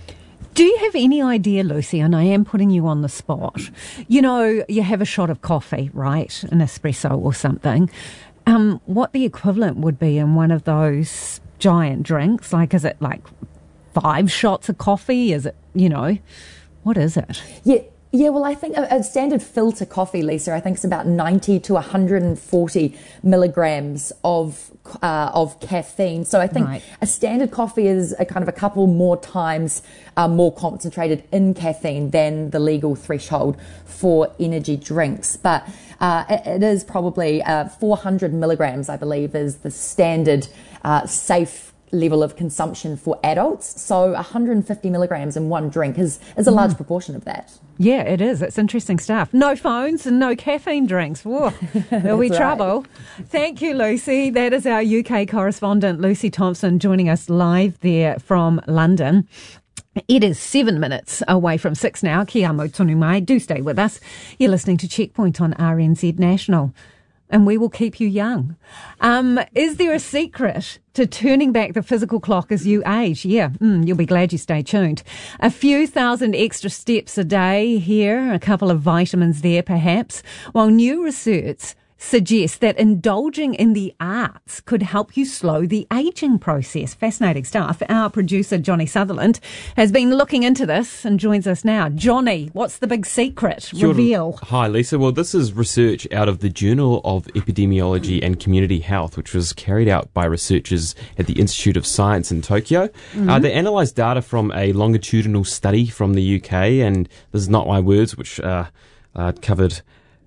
Do you have any idea, Lucy, and I am putting you on the spot, you know, you have a shot of coffee, right, an espresso or something, um, what the equivalent would be in one of those giant drinks? Like, is it like five shots of coffee? Is it, you know, what is it? Yeah. Yeah, well, I think a, a standard filter coffee, Lisa, I think it's about ninety to one hundred forty milligrams of uh, of caffeine. So I think right. a standard coffee is a kind of a couple more times uh, more concentrated in caffeine than the legal threshold for energy drinks. But uh, it, it is probably uh, four hundred milligrams, I believe, is the standard uh, safe level of consumption for adults. So one hundred fifty milligrams in one drink is, is a large mm. proportion of that. Yeah, it is. It's interesting stuff. No phones and no caffeine drinks. Whoa, there'll be trouble. Right. Thank you, Lucy. That is our U K correspondent, Lucy Thompson, joining us live there from London. It is seven minutes away from six now. Kia amo tonu mai. Do stay with us. You're listening to Checkpoint on R N Z National. And we will keep you young. Um, is there a secret to turning back the physical clock as you age? Yeah, mm, you'll be glad you stay tuned. A few thousand extra steps a day here, a couple of vitamins there perhaps, while new research suggests that indulging in the arts could help you slow the ageing process. Fascinating stuff. Our producer, Johnny Sutherland, has been looking into this and joins us now. Johnny, what's the big secret? Reveal. Hi, Lisa. Well, this is research out of the Journal of Epidemiology and Community Health, which was carried out by researchers at the Institute of Science in Tokyo. Mm-hmm. Uh, they analysed data from a longitudinal study from the U K, and this is not my words, which uh, uh, covered...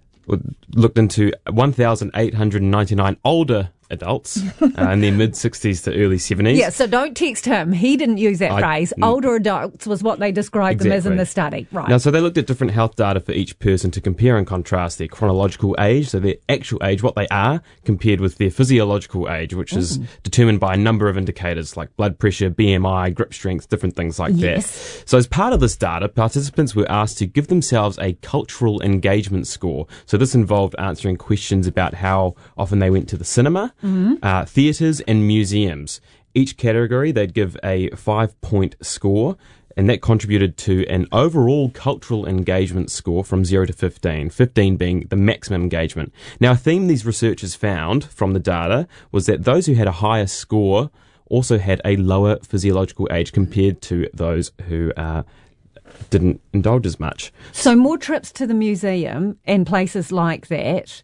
looked into one thousand eight hundred ninety-nine older adults uh, in their mid-sixties to early seventies. Yeah, so don't text him. He didn't use that I, phrase. N- Older adults was what they described exactly. them as in the study. Right. Now, so they looked at different health data for each person to compare and contrast their chronological age, so their actual age, what they are, compared with their physiological age, which mm. is determined by a number of indicators like blood pressure, B M I, grip strength, different things like yes. that. So as part of this data, participants were asked to give themselves a cultural engagement score. So this involved answering questions about how often they went to the cinema, Mm-hmm. Uh, theatres and museums. Each category they'd give a five-point score, and that contributed to an overall cultural engagement score from zero to fifteen, fifteen being the maximum engagement. Now, a theme these researchers found from the data was that those who had a higher score also had a lower physiological age compared to those who uh, didn't indulge as much. So more trips to the museum and places like that,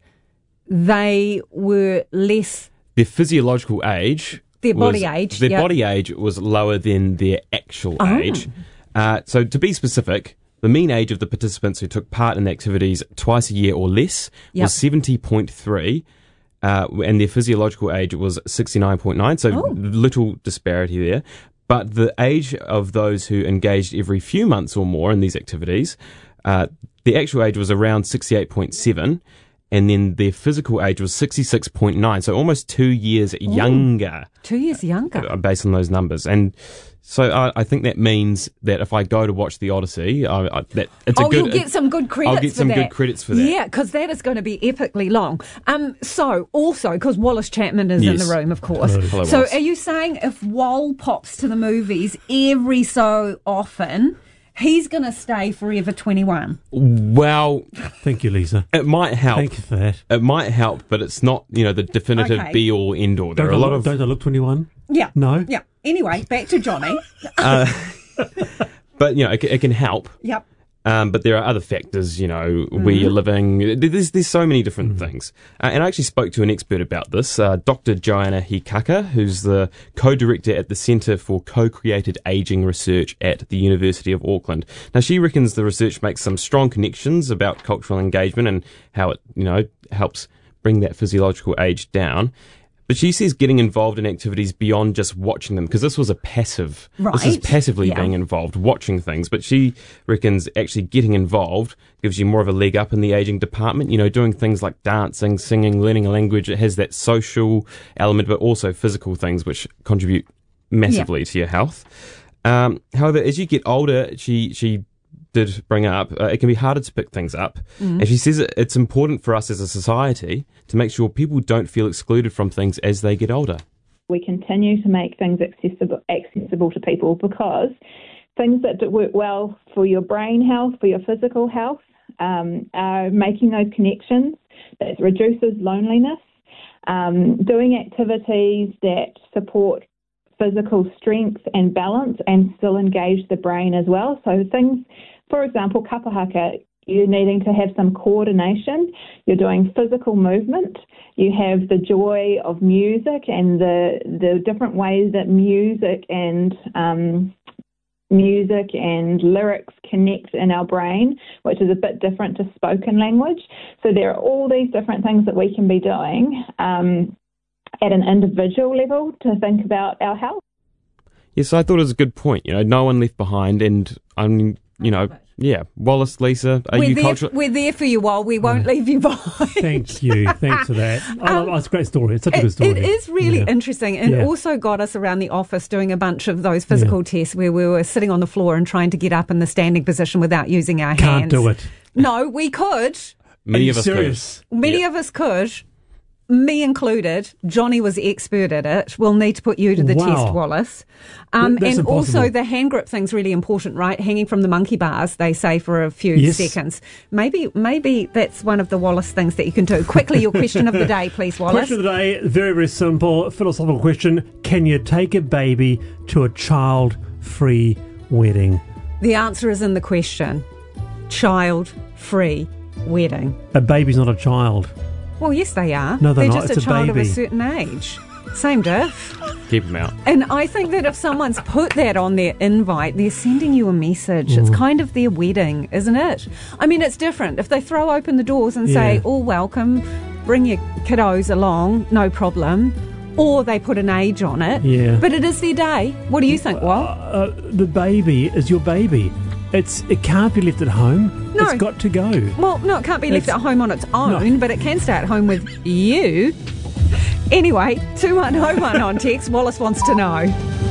they were less... Their physiological age, their body was, age, their yep. body age was lower than their actual oh. age. Uh, so to be specific, the mean age of the participants who took part in the activities twice a year or less yep. was seventy point three. uh, and their physiological age was sixty-nine point nine, so Oh. little disparity there. But the age of those who engaged every few months or more in these activities, uh, the actual age was around sixty-eight point seven, and then their physical age was sixty-six point nine, so almost two years Ooh. younger. Two years younger. Uh, based on those numbers. And so I, I think that means that if I go to watch the Odyssey, I, I, that it's oh, a good. you'll get some good credits I'll get for some that. good credits for that. Yeah, because that is going to be epically long. Um, so also because Wallace Chapman is Yes. in the room, of course. Hello. Hello, so Wallace. are you saying if Wal pops to the movies every so often, he's going to stay forever twenty-one? Well, thank you, Lisa. It might help. Thank you for that. It might help, but it's not, you know, the definitive Okay. be all end all. There Don't are a I lot look, of don't I look twenty-one? Yeah. No? Yeah. Anyway, back to Johnny. uh, but you know, it, ca- it can help. Yep. Um, but there are other factors, you know, where Mhm. you're living. There's there's so many different things. Uh, and I actually spoke to an expert about this, uh, Doctor Joanna Hikaka, who's the co-director at the Centre for Co-Created Aging Research at the University of Auckland. Now, she reckons the research makes some strong connections about cultural engagement and how it, you know, helps bring that physiological age down. But she says getting involved in activities beyond just watching them, because this was a passive, this is Right. passively Yeah. being involved, watching things. But she reckons actually getting involved gives you more of a leg up in the aging department. You know, doing things like dancing, singing, learning a language. It has that social element, but also physical things which contribute massively to your health. Um, however, as you get older, she she did bring up, uh, it can be harder to pick things up. Mm. And she says it, it's important for us as a society to make sure people don't feel excluded from things as they get older. We continue to make things accessible accessible to people because things that do work well for your brain health, for your physical health, um, are making those connections that reduces loneliness, um, doing activities that support physical strength and balance and still engage the brain as well. So things, for example, kapa haka, you're needing to have some coordination. You're doing physical movement. You have the joy of music and the the different ways that music and um, music and lyrics connect in our brain, which is a bit different to spoken language. So there are all these different things that we can be doing um, at an individual level to think about our health. Yes, I thought it was a good point. You know, no one left behind, and I mean, you know, yeah, Wallace, Lisa, are We're you there, cultural? we're there for you, Wal. We won't leave you behind. Thank you. Thanks for that. I love, it's a great story. It's such a It, good story. it is really Yeah. interesting, and Yeah. also got us around the office doing a bunch of those physical tests where we were sitting on the floor and trying to get up in the standing position without using our Can't hands. do it. No, we could. Many Are you of us serious? Many of us could. Me included. Johnny was expert at it. We'll need to put you to the Wow. test, Wallace. Um, Th- that's and also impossible. the hand grip thing's really important, right? Hanging from the monkey bars, they say, for a few Yes. seconds. Maybe maybe that's one of the Wallace things that you can do. Quickly, your question of the day, please, Wallace. Question of the day, very, very simple, philosophical question. Can you take a baby to a child-free wedding? The answer is in the question. Child-free wedding. A baby's not a child. Well, yes, they are. No, they're not. just It's a a child of a baby. certain age. Same diff. Keep them out. And I think that if someone's put that on their invite, they're sending you a message. It's Mm. kind of their wedding, isn't it? I mean, it's different. If they throw open the doors and say, Yeah. all welcome, bring your kiddos along, no problem. Or they put an age on it. Yeah. But it is their day. What do you think, Wal? Uh, the baby is your baby. It's It can't be left at home. No. It's got to go. Well, no, it can't be left It's- at home on its own, but it can stay at home with you. Anyway, two one oh one on text. Wallace wants to know.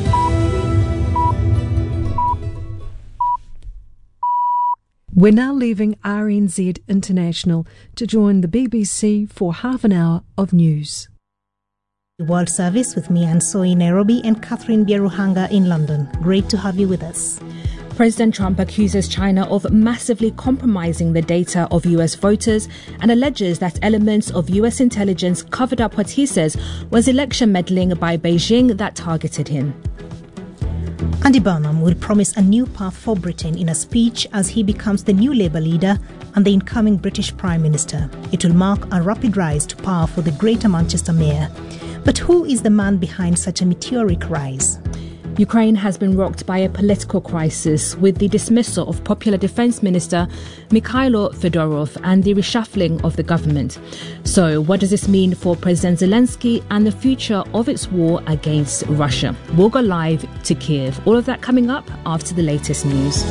We're now leaving R N Z International to join the B B C for half an hour of news. World Service with me, Anne Soy in Nairobi, and Catherine Bieruhanga in London. Great to have you with us. President Trump accuses China of massively compromising the data of U S voters and alleges that elements of U S intelligence covered up what he says was election meddling by Beijing that targeted him. Andy Burnham will promise a new path for Britain in a speech as he becomes the new Labour leader and the incoming British Prime Minister. It will mark a rapid rise to power for the Greater Manchester Mayor. But who is the man behind such a meteoric rise? Ukraine has been rocked by a political crisis with the dismissal of Popular Defense Minister Mikhailo Fedorov and the reshuffling of the government. So what does this mean for President Zelensky and the future of its war against Russia? We'll go live to Kiev. All of that coming up after the latest news.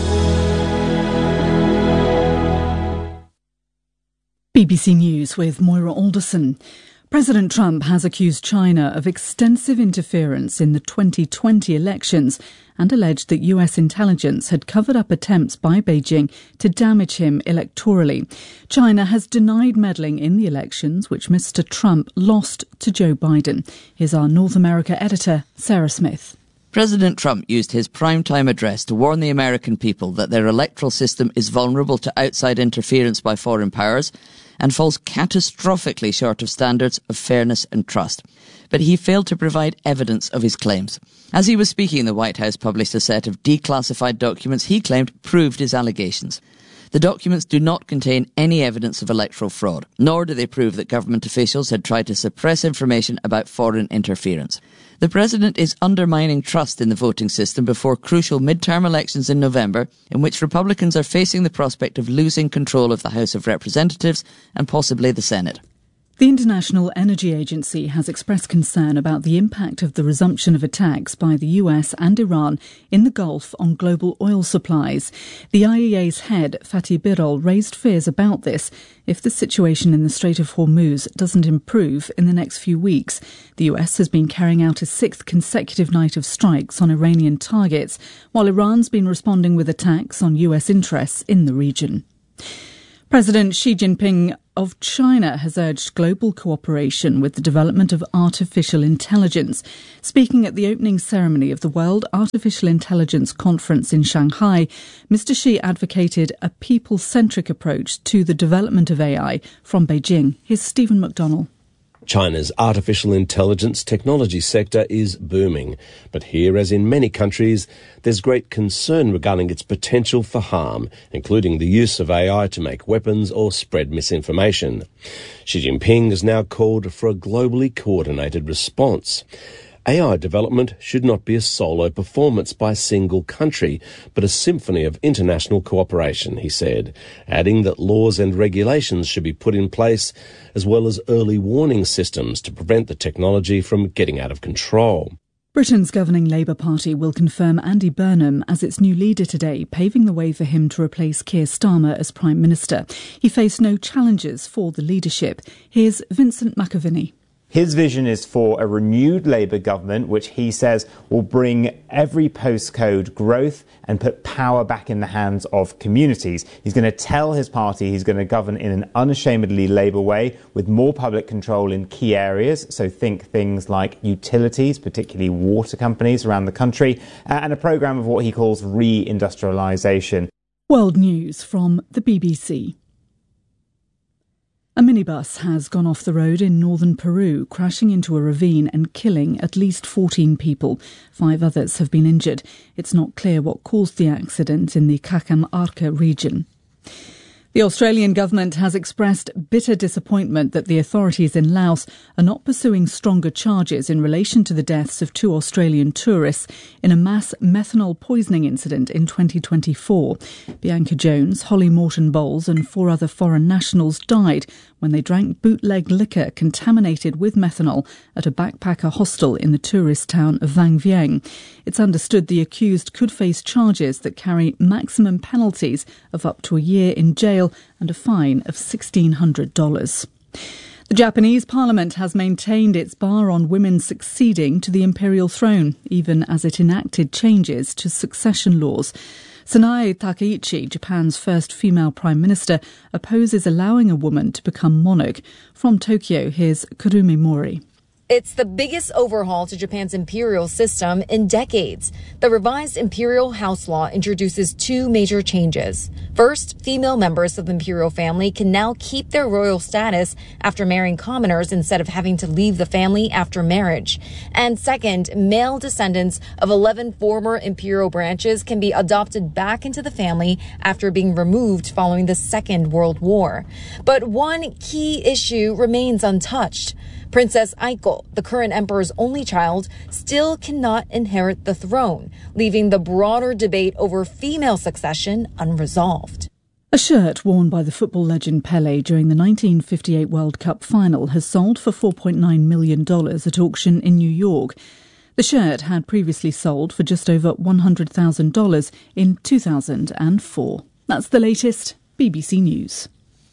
B B C News with Moira Alderson. President Trump has accused China of extensive interference in the twenty twenty elections and alleged that U S intelligence had covered up attempts by Beijing to damage him electorally. China has denied meddling in the elections, which Mister Trump lost to Joe Biden. Here's our North America editor, Sarah Smith. President Trump used his primetime address to warn the American people that their electoral system is vulnerable to outside interference by foreign powers and falls catastrophically short of standards of fairness and trust. But he failed to provide evidence of his claims. As he was speaking, the White House published a set of declassified documents he claimed proved his allegations. The documents do not contain any evidence of electoral fraud, nor do they prove that government officials had tried to suppress information about foreign interference. The president is undermining trust in the voting system before crucial midterm elections in November, in which Republicans are facing the prospect of losing control of the House of Representatives and possibly the Senate. The International Energy Agency has expressed concern about the impact of the resumption of attacks by the U S and Iran in the Gulf on global oil supplies. The I E A's head, Fatih Birol, raised fears about this if the situation in the Strait of Hormuz doesn't improve in the next few weeks. The U S has been carrying out a sixth consecutive night of strikes on Iranian targets, while Iran's been responding with attacks on U S interests in the region. President Xi Jinping of China has urged global cooperation with the development of artificial intelligence. Speaking at the opening ceremony of the World Artificial Intelligence Conference in Shanghai, Mister Xi advocated a people-centric approach to the development of A I from Beijing. Here's Stephen McDonnell. China's artificial intelligence technology sector is booming, but here, as in many countries, there's great concern regarding its potential for harm, including the use of A I to make weapons or spread misinformation. Xi Jinping has now called for a globally coordinated response. A I development should not be a solo performance by a single country, but a symphony of international cooperation, he said, adding that laws and regulations should be put in place, as well as early warning systems to prevent the technology from getting out of control. Britain's governing Labour Party will confirm Andy Burnham as its new leader today, paving the way for him to replace Keir Starmer as Prime Minister. He faced no challenges for the leadership. Here's Vincent McAviney. His vision is for a renewed Labour government, which he says will bring every postcode growth and put power back in the hands of communities. He's going to tell his party he's going to govern in an unashamedly Labour way with more public control in key areas. So think things like utilities, particularly water companies around the country, and a programme of what he calls re-industrialisation. World News from the B B C. A minibus has gone off the road in northern Peru, crashing into a ravine and killing at least fourteen people. Five others have been injured. It's not clear what caused the accident in the Cajamarca region. The Australian government has expressed bitter disappointment that the authorities in Laos are not pursuing stronger charges in relation to the deaths of two Australian tourists in a mass methanol poisoning incident in twenty twenty-four. Bianca Jones, Holly Morton-Bowles and four other foreign nationals died when they drank bootleg liquor contaminated with methanol at a backpacker hostel in the tourist town of Vang Vieng. It's understood the accused could face charges that carry maximum penalties of up to a year in jail and a fine of sixteen hundred dollars. The Japanese parliament has maintained its bar on women succeeding to the imperial throne, even as it enacted changes to succession laws. Sanae Takaichi, Japan's first female prime minister, opposes allowing a woman to become monarch. From Tokyo, here's Kurumi Mori. It's the biggest overhaul to Japan's imperial system in decades. The revised imperial house law introduces two major changes. First, female members of the imperial family can now keep their royal status after marrying commoners instead of having to leave the family after marriage. And second, male descendants of eleven former imperial branches can be adopted back into the family after being removed following the Second World War. But one key issue remains untouched. Princess Aiko, illegal. The current emperor's only child still cannot inherit the throne, leaving the broader debate over female succession unresolved. A shirt worn by the football legend Pelé during the nineteen fifty-eight World Cup final has sold for four point nine million dollars at auction in New York. The shirt had previously sold for just over one hundred thousand dollars in two thousand four. That's the latest B B C News.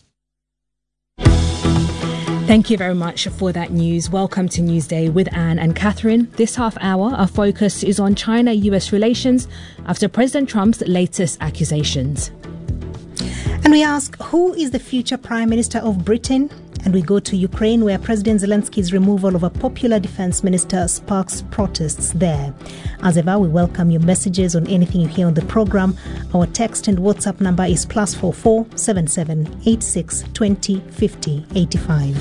Thank you very much for that news. Welcome to Newsday with Anne and Catherine. This half hour, our focus is on China-U S relations after President Trump's latest accusations. And we ask, who is the future Prime Minister of Britain? And we go to Ukraine, where President Zelensky's removal of a popular defense minister sparks protests there. As ever, we welcome your messages on anything you hear on the program. Our text and WhatsApp number is plus four four seven seven eight six twenty fifty eighty five.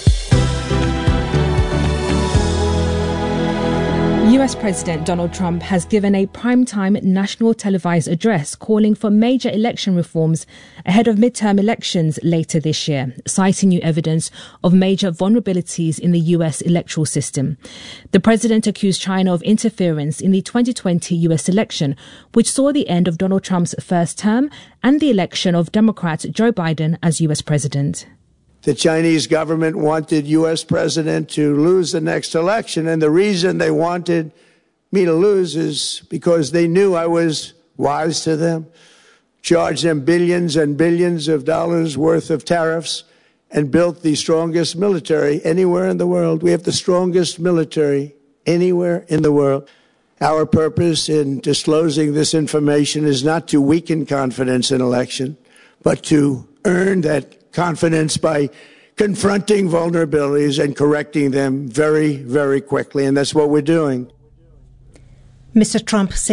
U S President Donald Trump has given a primetime national televised address calling for major election reforms ahead of midterm elections later this year, citing new evidence of major vulnerabilities in the U S electoral system. The president accused China of interference in the twenty twenty U S election, which saw the end of Donald Trump's first term and the election of Democrat Joe Biden as U S president. The Chinese government wanted U S president to lose the next election, and the reason they wanted me to lose is because they knew I was wise to them, charged them billions and billions of dollars worth of tariffs, and built the strongest military anywhere in the world. We have the strongest military anywhere in the world. Our purpose in disclosing this information is not to weaken confidence in election, but to earn that confidence by confronting vulnerabilities and correcting them very, very quickly. And that's what we're doing. Mister Trump said